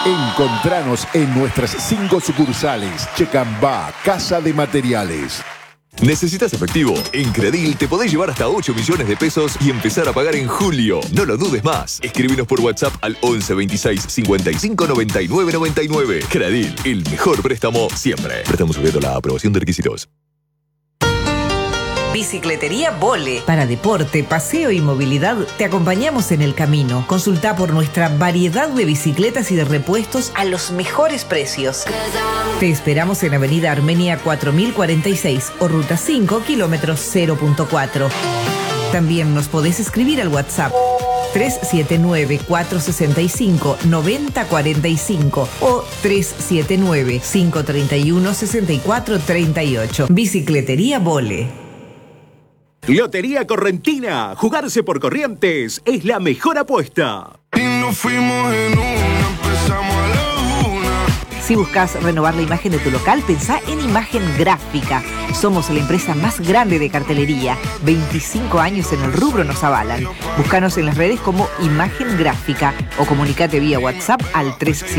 Encontranos en nuestras 5 sucursales. Checambá, Casa de Materiales. ¿Necesitas efectivo? En Credil te podés llevar hasta 8 millones de pesos y empezar a pagar en julio. No lo dudes más. Escríbenos por WhatsApp al 11 26 55 99 99. Credil, el mejor préstamo siempre. Préstamo sujeto a la aprobación de requisitos. Bicicletería Vole. Para deporte, paseo y movilidad, te acompañamos en el camino. Consulta por nuestra variedad de bicicletas y de repuestos a los mejores precios. Te esperamos en Avenida Armenia 4046 o Ruta 5, kilómetros 0.4. También nos podés escribir al WhatsApp 379-465-9045 o 379-531-6438. Bicicletería Vole. Lotería Correntina. Jugarse por Corrientes es la mejor apuesta. Y nos fuimos en una, empezamos a la una. Si buscas renovar la imagen de tu local, pensá en Imagen Gráfica. Somos la empresa más grande de cartelería. 25 años en el rubro nos avalan. Búscanos en las redes como Imagen Gráfica o comunicate vía WhatsApp al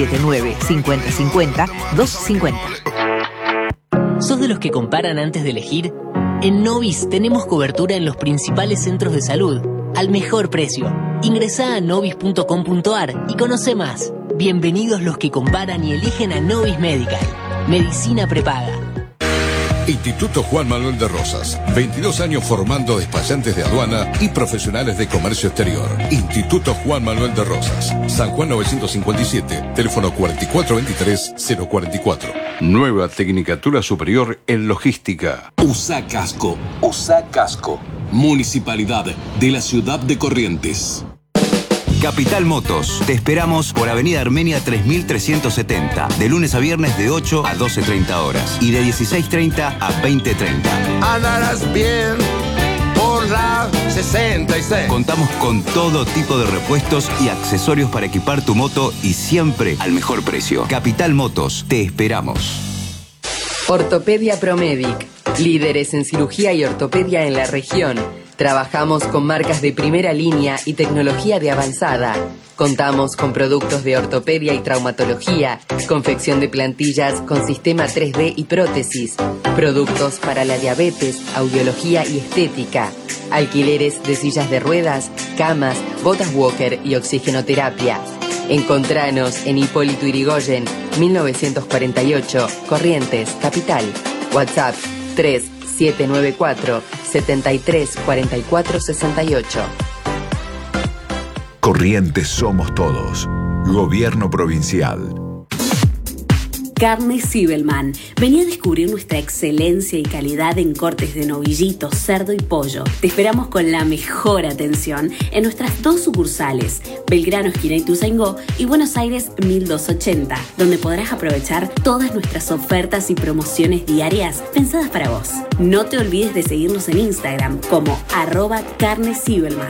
379-5050-250. ¿Sos de los que comparan antes de elegir? En Novis tenemos cobertura en los principales centros de salud, al mejor precio. Ingresá a novis.com.ar y conoce más. Bienvenidos los que comparan y eligen a Novis Medical. Medicina prepaga. Instituto Juan Manuel de Rosas. 22 años formando despachantes de aduana y profesionales de comercio exterior. Instituto Juan Manuel de Rosas. San Juan 957, teléfono 4423-044. Nueva Tecnicatura Superior en Logística. USA Casco. USA Casco. Municipalidad de la Ciudad de Corrientes. Capital Motos. Te esperamos por Avenida Armenia 3370. De lunes a viernes de 8 a 12:30 horas. Y de 16:30 a 20:30. Andarás bien por la 66. Contamos con todo tipo de repuestos y accesorios para equipar tu moto y siempre al mejor precio. Capital Motos. Te esperamos. Ortopedia Promedic. Líderes en cirugía y ortopedia en la región. Trabajamos con marcas de primera línea y tecnología de avanzada. Contamos con productos de ortopedia y traumatología, confección de plantillas con sistema 3D y prótesis, productos para la diabetes, audiología y estética, alquileres de sillas de ruedas, camas, botas walker y oxigenoterapia. Encontranos en Hipólito Yrigoyen, 1948, Corrientes, Capital. WhatsApp 3794-734468. Corrientes somos todos. Gobierno Provincial. Carne Zibelman. Vení a descubrir nuestra excelencia y calidad en cortes de novillito, cerdo y pollo. Te esperamos con la mejor atención en nuestras 2 sucursales, Belgrano, esquina Ituzaingó, y Buenos Aires 1280, donde podrás aprovechar todas nuestras ofertas y promociones diarias pensadas para vos. No te olvides de seguirnos en Instagram como @carnezibelman.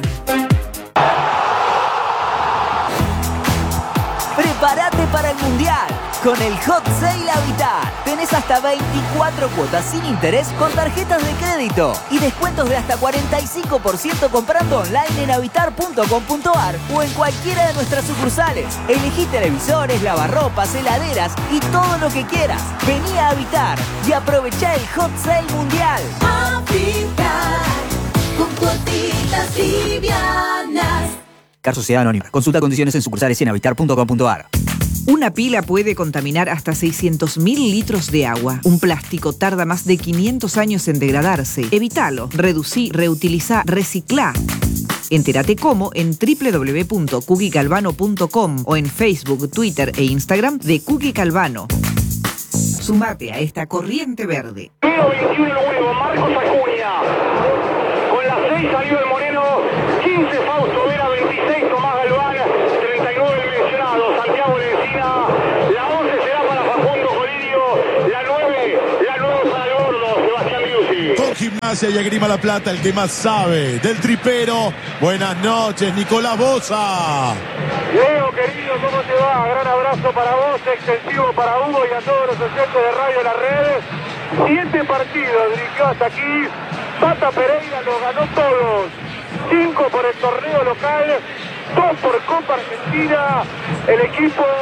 Prepárate para el Mundial con el Hot Sale Habitat. Tenés hasta 24 cuotas sin interés con tarjetas de crédito y descuentos de hasta 45% comprando online en habitar.com.ar o en cualquiera de nuestras sucursales. Elegí televisores, lavarropas, heladeras y todo lo que quieras. Vení a Habitar y aprovechá el Hot Sale Mundial. Habitar con cuotitas livianas. Sociedad Anónima. Consulta condiciones en sucursales y en habitar.com.ar. Una pila puede contaminar hasta 600.000 litros de agua. Un plástico tarda más de 500 años en degradarse. Evítalo. Reducí, reutilizá, reciclá. Entérate cómo en www.cookiecalvano.com o en Facebook, Twitter e Instagram de Cookie Calvano. Sumate a esta corriente verde. 21 el huevo, Marcos Acuña. Con las 6 salió el Moreno, 15 Fausto Vera, 26 Tomás Galván, 39 el mencionado Santiago Lencina, la 11 será para Facundo Colidio, la 9 para el gordo Sebastián Biusi. Con Gimnasia y Esgrima La Plata, el que más sabe del tripero. Buenas noches, Nicolás Boza. Leo, querido, ¿cómo te va? Gran abrazo para vos, extensivo para Hugo y a todos los oyentes de Radio Las Redes. 7 partidos dirigió hasta aquí. Pata Pereira los ganó todos. 5 por el torneo local, 2 por Copa Argentina. El equipo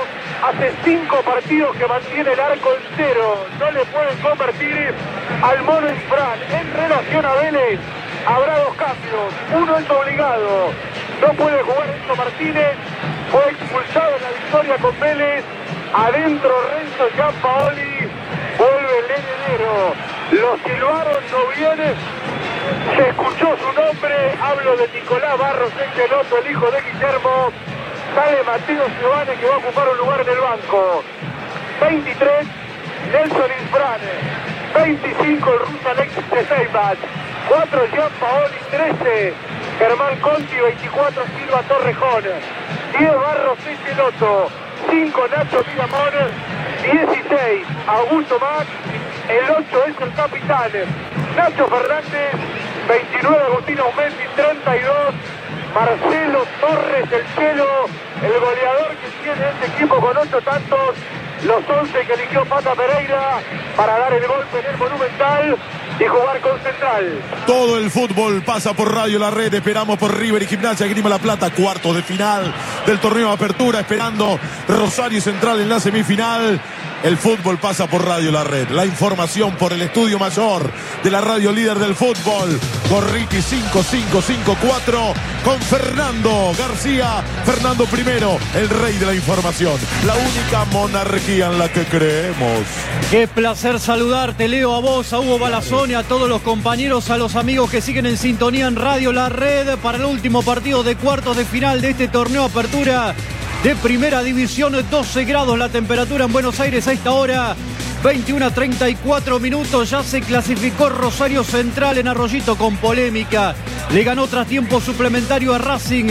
Hace 5 partidos que mantiene el arco en 0. No le pueden convertir al Mono Infran. En relación a Vélez, habrá 2 cambios. Uno es obligado. No puede jugar Enzo Martínez. Fue expulsado en la victoria con Vélez. Adentro Renzo Giampaoli. Vuelve el heredero. Los silbaron, no viene. Se escuchó su nombre. Hablo de Nicolás Barros Esqueloto, el hijo de Guillermo. Sale Mateo Giovanni, que va a ocupar un lugar en el banco. 23, Nelson Infran. 25, el ruso Alexis Seibat. 4, Giampaoli. 13, Germán Conti. 24, Silva Torrejón. 10, Barros Esqueloto. 5, Nacho Miramón. 16, Augusto Max. El 8 es el capitán Nacho Fernández. 29, Agustino Aumenti. 32, Marcelo Torres, el Chelo, el goleador que tiene este equipo con 8 tantos. Los 11 que eligió Pata Pereira para dar el golpe en el Monumental y jugar con Central. Todo el fútbol pasa por Radio La Red. Esperamos por River y Gimnasia Grima La Plata, cuartos de final del torneo de apertura, esperando Rosario y Central en la semifinal. El fútbol pasa por Radio La Red. La información por el estudio mayor de la radio líder del fútbol. Corriti 5554 con Fernando García. Fernando primero, el rey de la información. La única monarquía en la que creemos. Qué placer saludarte, Leo, a vos, a Hugo Balazón, a todos los compañeros, a los amigos que siguen en sintonía en Radio La Red para el último partido de cuartos de final de este torneo apertura de Primera División. 12 grados la temperatura en Buenos Aires a esta hora. 21:34 minutos. Ya se clasificó Rosario Central en Arroyito con polémica. Le ganó tras tiempo suplementario a Racing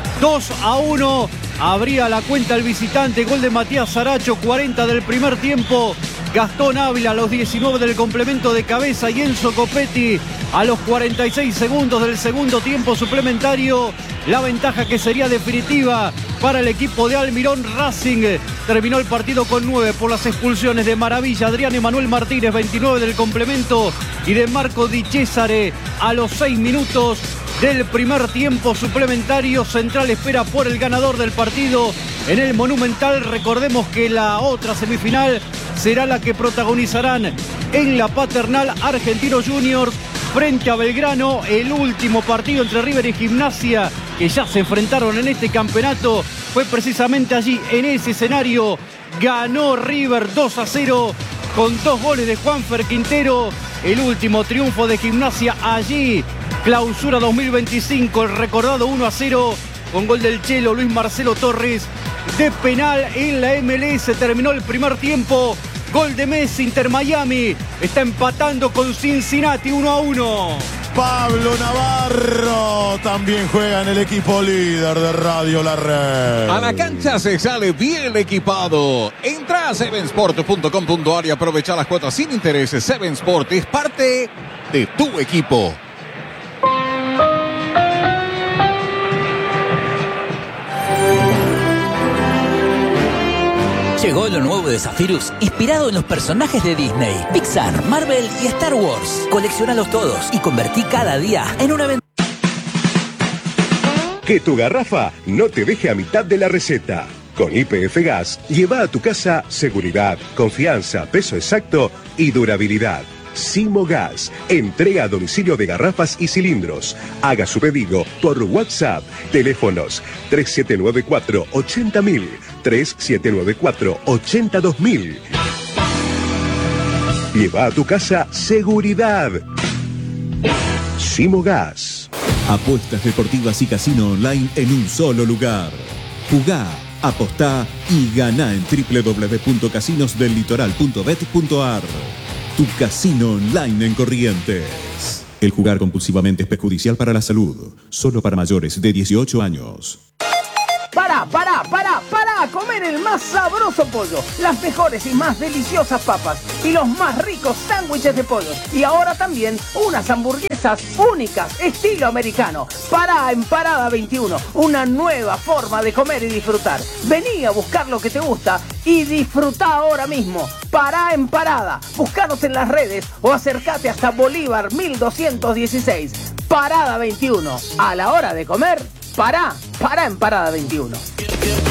2-1. Abría la cuenta el visitante. Gol de Matías Saracho, 40 del primer tiempo. Gastón Ávila a los 19 del complemento de cabeza y Enzo Copetti a los 46 segundos del segundo tiempo suplementario. La ventaja que sería definitiva para el equipo de Almirón. Racing terminó el partido con 9 por las expulsiones de Maravilla, Adrián Emanuel Martínez, 29 del complemento, y de Marco Di Cesare a los 6 minutos del primer tiempo suplementario. Central espera por el ganador del partido en el Monumental. Recordemos que la otra semifinal será la que protagonizarán en la Paternal Argentinos Juniors frente a Belgrano. El último partido entre River y Gimnasia que ya se enfrentaron en este campeonato fue precisamente allí, en ese escenario. Ganó River 2-0 con 2 goles de Juanfer Quintero. El último triunfo de Gimnasia allí, clausura 2025, el recordado 1-0 con gol del Chelo Luis Marcelo Torres de penal en la MLS. Terminó el primer tiempo. Gol de Messi. Inter Miami está empatando con Cincinnati 1-1. Pablo Navarro también juega en el equipo líder de Radio La Red. A la cancha se sale bien equipado. Entra a sevensport.com.ar y aprovecha las cuotas sin intereses. Seven Sport es parte de tu equipo. Llegó lo nuevo de Zephyrus, inspirado en los personajes de Disney, Pixar, Marvel y Star Wars. Colecciónalos todos y convertí cada día en una aventura. Que tu garrafa no te deje a mitad de la receta. Con YPF Gas, lleva a tu casa seguridad, confianza, peso exacto y durabilidad. Simo Gas, entrega a domicilio de garrafas y cilindros. Haga su pedido por WhatsApp. Teléfonos 3794-80000, 3794-82000. Lleva a tu casa seguridad. Simo Gas. Apuestas deportivas y casino online en un solo lugar. Jugá, apostá y ganá en www.casinosdellitoral.bet.ar. Tu casino online en Corrientes. El jugar compulsivamente es perjudicial para la salud. Solo para mayores de 18 años. Para comer el más sabroso pollo, las mejores y más deliciosas papas y los más ricos sándwiches de pollo. Y ahora también unas hamburguesas únicas, estilo americano. Pará en Parada 21, una nueva forma de comer y disfrutar. Vení a buscar lo que te gusta y disfrutá ahora mismo. Pará en Parada, búscanos en las redes o acércate hasta Bolívar 1216. Parada 21, a la hora de comer, pará en Parada 21.